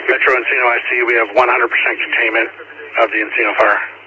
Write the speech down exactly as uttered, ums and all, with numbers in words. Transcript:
Metro Encino, I see we have one hundred percent containment of the Encino fire.